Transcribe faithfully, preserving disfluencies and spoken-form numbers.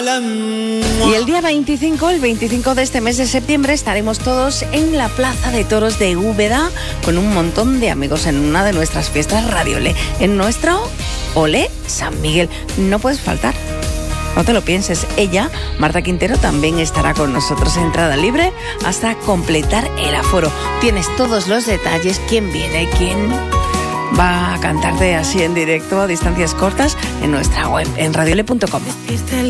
Y el día veinticinco, el veinticinco de este mes de septiembre, estaremos todos en la Plaza de Toros de Úbeda con un montón de amigos en una de nuestras fiestas Radio Olé, en nuestro Olé San Miguel. No puedes faltar. No te lo pienses. Ella, Marta Quintero, también estará con nosotros. Entrada libre hasta completar el aforo. Tienes todos los detalles, quién viene, quién va a cantarte así en directo a distancias cortas en nuestra web, en radiole punto com.